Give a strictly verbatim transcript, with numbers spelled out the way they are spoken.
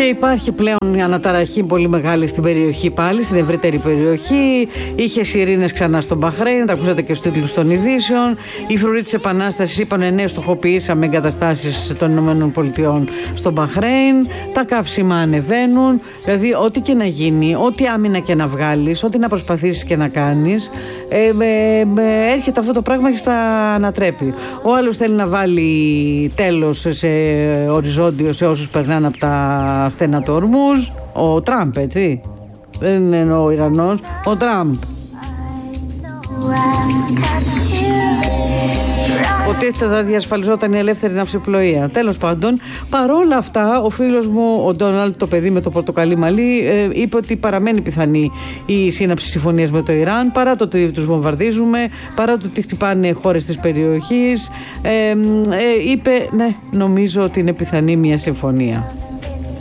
υπάρχει πλέον αναταραχή πολύ μεγάλη στην περιοχή πάλι, στην ευρύτερη περιοχή. Είχε σιρήνες ξανά στο Μπαχρέιν, τα ακούσατε και στους τίτλους των ειδήσεων. Οι φρουροί της Επανάστασης είπαν ναι, στοχοποιήσαμε εγκαταστάσεις των Ηνωμένων Πολιτειών στο Μπαχρέιν. Τα καύσιμα ανεβαίνουν. Δηλαδή, ό,τι και να γίνει, ό,τι άμυνα και να βγάλεις, ό,τι να προσπαθήσεις και να κάνεις, ε, ε, ε, έρχεται αυτό το πράγμα και στα ανατρέπει. Ο άλλος θέλει να βάλει τέλος σε οριζόντιο σε όσους περνάνε από τα στένα του Ορμούζ. Ο Τραμπ, έτσι. Δεν είναι ο Ιρανός, ο Τραμπ. Υποτίθεται θα διασφαλιζόταν η ελεύθερη ναυσιπλοεία. Τέλος πάντων, παρόλα αυτά, ο φίλος μου, ο Ντόναλντ, το παιδί με το πορτοκαλί μαλλί, ε, είπε ότι παραμένει πιθανή η σύναψη συμφωνίας με το Ιράν, παρά το ότι τους βομβαρδίζουμε, παρά το ότι χτυπάνε χώρες της περιοχής. Ε, ε, είπε, ναι, νομίζω ότι είναι πιθανή μια συμφωνία.